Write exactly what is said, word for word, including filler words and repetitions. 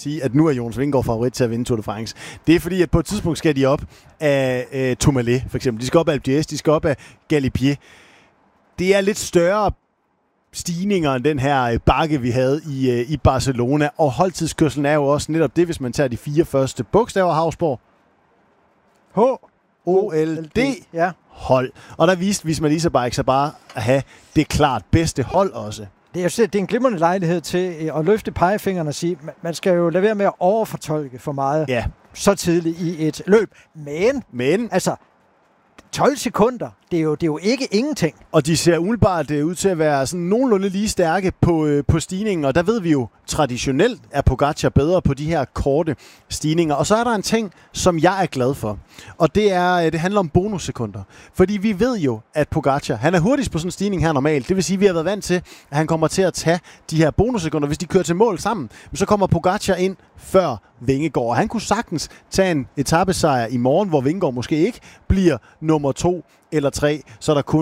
sige, at nu er Jonas Vingegaard favorit til at vinde Tour de France. Det er fordi, at på et tidspunkt skal de op af øh, Tourmalet, for eksempel. De skal op af Alpe d'Huez, de skal op af Galibier. Det er lidt større stigninger end den her bakke, vi havde i, øh, i Barcelona. Og holdtidskørselen er jo også netop det, hvis man tager de fire første bogstaver, Hausborg. H. O L D. Ja. Hold. Og der viste Visma Lease Bike sig bare at have det klart bedste hold også. Det er, det er en glimrende lejlighed til at løfte pegefingeren og sige, man skal jo lade være med at overfortolke for meget ja. så tidligt i et løb. Men, Men altså, tolv sekunder, det er jo, det er jo ikke ingenting. Og de ser umiddelbart ud til at være sådan nogenlunde lige stærke på, øh, på stigningen, og der ved vi jo, traditionelt er Pogacar bedre på de her korte stigninger. Og så er der en ting, som jeg er glad for, og det er, det handler om bonussekunder. Fordi vi ved jo, at Pogacar, han er hurtigst på sådan en stigning her normalt. Det vil sige, at vi har været vant til, at han kommer til at tage de her bonussekunder, hvis de kører til mål sammen. Men så kommer Pogacar ind før Vingegaard. Og han kunne sagtens tage en etapesejr i morgen, hvor Vingegaard måske ikke bliver nummer to eller tre, så er der kun